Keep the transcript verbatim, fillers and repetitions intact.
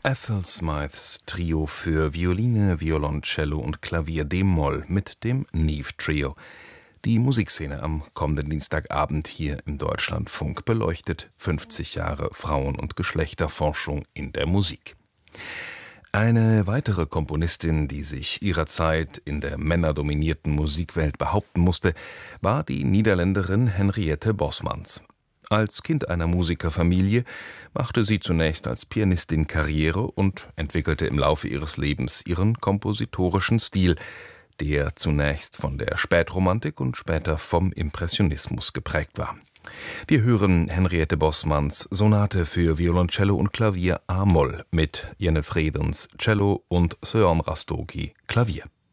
Ethel Smythes Trio für Violine, Violoncello und Klavier d-Moll mit dem Neve Trio. Die Musikszene am kommenden Dienstagabend hier im Deutschlandfunk beleuchtet fünfzig Jahre Frauen- und Geschlechterforschung in der Musik. Eine weitere Komponistin, die sich ihrer Zeit in der männerdominierten Musikwelt behaupten musste, war die Niederländerin Henriette Bosmans. Als Kind einer Musikerfamilie machte sie zunächst als Pianistin Karriere und entwickelte im Laufe ihres Lebens ihren kompositorischen Stil, der zunächst von der Spätromantik und später vom Impressionismus geprägt war. Wir hören Henriette Bosmans Sonate für Violoncello und Klavier a-Moll mit Jenny Vredens Cello und Søren Rastogi Klavier.